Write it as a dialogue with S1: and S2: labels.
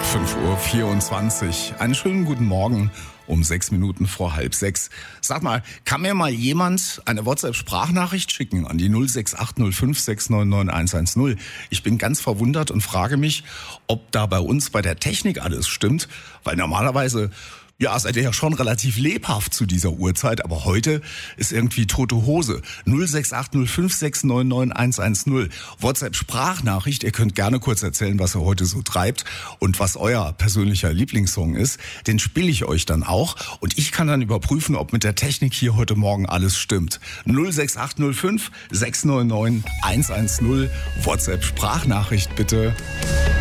S1: 5:24 Uhr. Einen schönen guten Morgen um 6 Minuten vor 5:30. Sag mal, kann mir mal jemand eine WhatsApp-Sprachnachricht schicken an die 06805 699 110? Ich bin ganz verwundert und frage mich, ob da bei uns bei der Technik alles stimmt, weil normalerweise seid ihr ja schon relativ lebhaft zu dieser Uhrzeit, aber heute ist irgendwie tote Hose. 06805 699 110. WhatsApp-Sprachnachricht. Ihr könnt gerne kurz erzählen, was ihr heute so treibt und was euer persönlicher Lieblingssong ist. Den spiele ich euch dann auch und ich kann dann überprüfen, ob mit der Technik hier heute Morgen alles stimmt. 06805 699 110. WhatsApp-Sprachnachricht bitte.